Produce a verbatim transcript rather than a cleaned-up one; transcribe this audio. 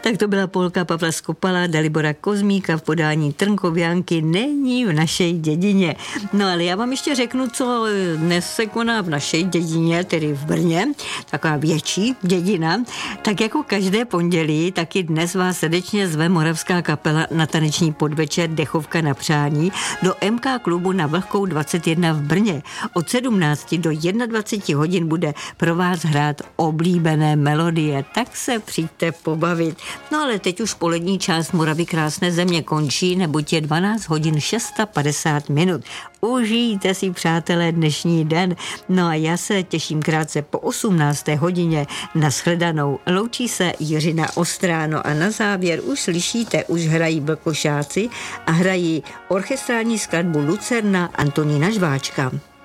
Tak to byla polka Pavla Skopala, Dalibora Kozmíka v podání Trnkovianky Není v naší dědině. No ale já vám ještě řeknu, co dnes se koná v naší dědině, tedy v Brně, taková větší dědina. Tak jako každé pondělí, taky dnes vás srdečně zve Moravská kapela na taneční podvečer Dechovka na přání do M K klubu na Vlhkou dvacet jedna v Brně. Od sedmnácti do dvaceti jedna hodin bude pro vás hrát oblíbené melodie, tak se přijďte pobavit. No ale teď už polední část Moravy krásné země končí, neboť je dvanáct hodin padesát šest minut. Užijte si, přátelé, dnešní den. No a já se těším krátce po osmnácté hodině. Nashledanou. Loučí se Jiřina Ostráno a na závěr už slyšíte, už hrají Vlkošáci a hrají orchestrální skladbu Lucerna Antonína Žváčka.